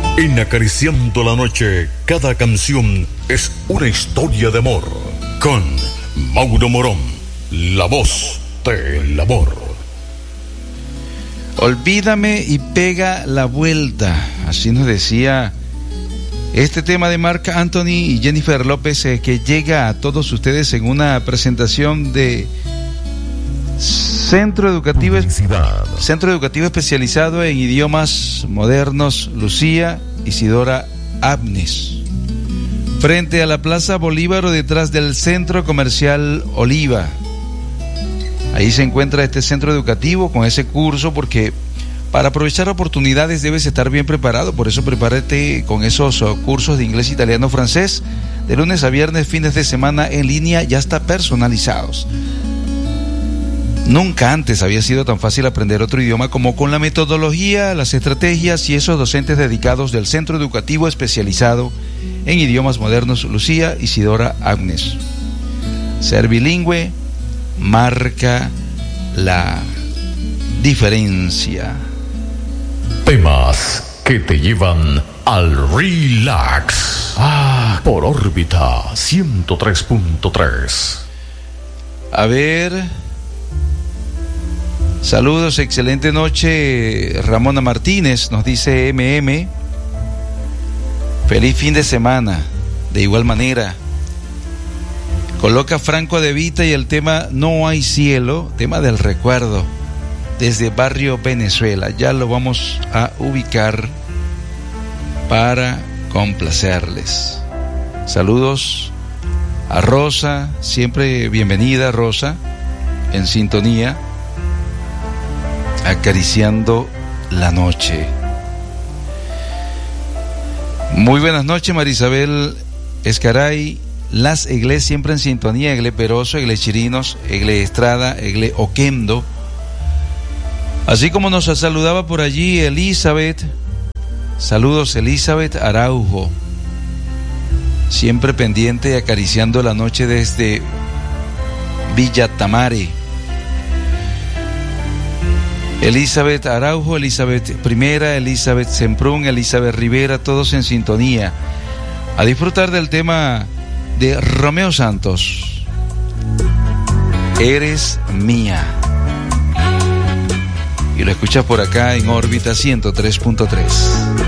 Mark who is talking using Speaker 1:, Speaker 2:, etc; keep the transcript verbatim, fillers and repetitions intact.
Speaker 1: En Acariciando la Noche, cada canción es una historia de amor. Con Mauro Morón, la voz del amor.
Speaker 2: Olvídame y pega la vuelta. Así nos decía este tema de Marc Anthony y Jennifer López, eh, que llega a todos ustedes en una presentación de Centro Educativo, Centro Educativo Especializado en Idiomas Modernos Lucía Isidora Abnes, frente a la Plaza Bolívar o detrás del Centro Comercial Oliva. Ahí se encuentra este centro educativo con ese curso, porque para aprovechar oportunidades debes estar bien preparado. Por eso prepárate con esos cursos de inglés, italiano, francés, de lunes a viernes, fines de semana en línea, ya está personalizados. Nunca antes había sido tan fácil aprender otro idioma como con la metodología, las estrategias y esos docentes dedicados del Centro Educativo Especializado en Idiomas Modernos Lucía Isidora Agnes. Ser bilingüe marca la diferencia.
Speaker 1: Temas que te llevan al relax. Ah, por órbita ciento tres punto tres.
Speaker 2: A ver... Saludos, excelente noche. Ramona Martínez nos dice M M. Feliz fin de semana. De igual manera, coloca Franco De Vita y el tema No hay cielo, tema del recuerdo, desde Barrio Venezuela. Ya lo vamos a ubicar para complacerles. Saludos a Rosa, siempre bienvenida Rosa, en sintonía. Acariciando la noche. Muy buenas noches, Marisabel Escaray. Las Eglés siempre en sintonía. Egle Peroso, Egle Chirinos, Egle Estrada, Egle Oquendo. Así como nos saludaba por allí Elizabeth. Saludos, Elizabeth Araujo. Siempre pendiente y acariciando la noche desde Villa Tamare. Elizabeth Araujo, Elizabeth Primera, Elizabeth Semprún, Elizabeth Rivera, todos en sintonía. A disfrutar del tema de Romeo Santos. Eres mía. Y lo escuchas por acá en órbita ciento tres punto tres.